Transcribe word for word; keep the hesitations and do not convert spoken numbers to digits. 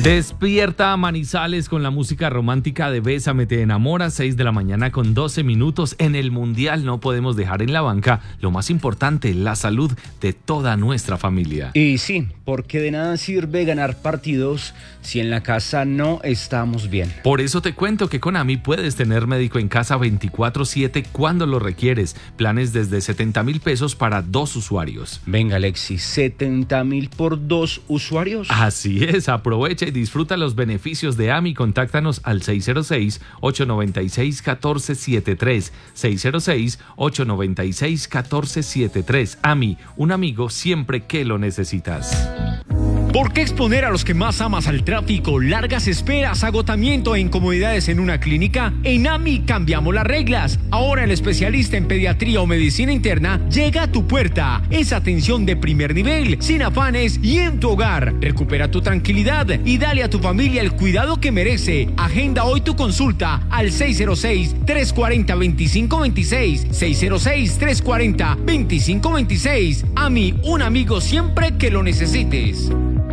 Despierta a Manizales con la música romántica de Bésame te enamora, seis de la mañana con doce minutos. En el Mundial no podemos dejar en la banca lo más importante, la salud de toda nuestra familia. Y sí, porque de nada sirve ganar partidos si en la casa no estamos bien. Por eso te cuento que con A M I puedes tener médico en casa veinticuatro siete cuando lo requieres. Planes desde setenta mil pesos para dos usuarios. Venga, Alexis, ¿setenta mil por dos usuarios? Así es, aprovecha y disfruta los beneficios de A M I. Contáctanos al seis cero seis, ocho nueve seis, uno cuatro siete tres, seis cero seis, ocho nueve seis, uno cuatro siete tres. A M I, un amigo siempre que lo necesitas. ¿Por qué exponer a los que más amas al tráfico, largas esperas, agotamiento e incomodidades en una clínica? En A M I cambiamos las reglas. Ahora el especialista en pediatría o medicina interna llega a tu puerta. Es atención de primer nivel, sin afanes y en tu hogar. Recupera tu tranquilidad y dale a tu familia el cuidado que merece. Agenda hoy tu consulta al seis cero seis, tres cuatro cero, dos cinco dos seis, seis cero seis, tres cuatro cero, dos cinco dos seis. A M I, un amigo siempre que lo necesites.